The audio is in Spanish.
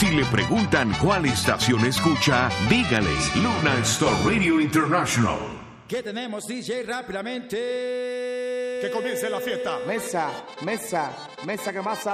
Si le preguntan cuál estación escucha, dígale Luna Star Radio International. ¿Qué tenemos, DJ? Rápidamente. Que comience la fiesta. Mesa, que más